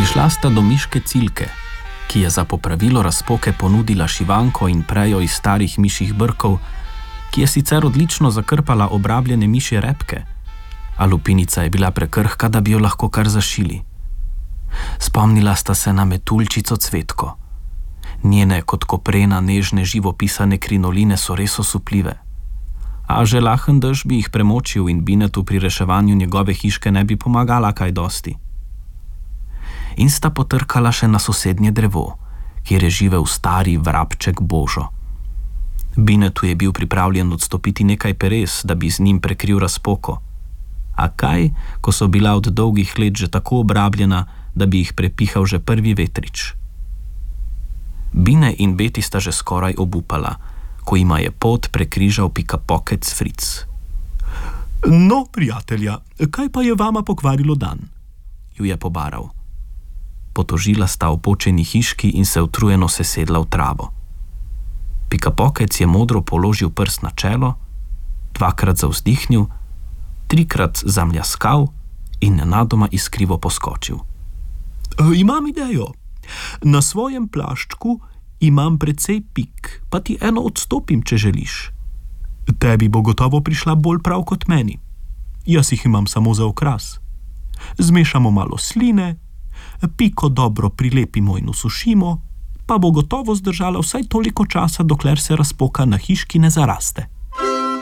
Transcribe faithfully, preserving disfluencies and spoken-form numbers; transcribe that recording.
Prišla sta do miške Cilke, ki je za popravilo razpoke ponudila šivanko in prejo iz starih mišjih brkov, ki je sicer odlično zakrpala obrabljene mišje repke, a lupinica je bila prekrhka, da bi jo lahko kar zašili. Spomnila sta se na metuljčico Cvetko. Njene kot koprena nežne živopisane krinoline so res osupljive, a že lahen dež bi jih premočil in Binetu pri reševanju njegove hiške ne bi pomagala kaj dosti. In sta potrkala še na sosednje drevo, kjer je živel stari vrabček Božo. Binetu je bil pripravljen odstopiti nekaj peres, da bi z njim prekril razpoko. A kaj, ko so bila od dolgih let že tako obrabljena, da bi jih prepihal že prvi vetrič. Bine in Beti sta že skoraj obupala, ko jima je pot prekrižal pikapokec Fric. No, prijatelja, kaj pa je vama pokvarilo dan? Ju je pobaral. Potožila sta v počeni hiški in se utrujeno sesedla v travo. Pikapokec je modro položil prst na čelo, dvakrat zavzdihnil, trikrat zamljaskal in nenadoma iskrivo poskočil. E, imam idejo. Na svojem plaščku imam precej pik, pa ti eno odstopim, če želiš. Tebi bo gotovo prišla bolj prav kot meni. Jaz jih imam samo za okras. Zmešamo malo sline, piko dobro prilepimo in usušimo, pa bo gotovo zdržala vsaj toliko časa, dokler se razpoka na hiški ne zaraste.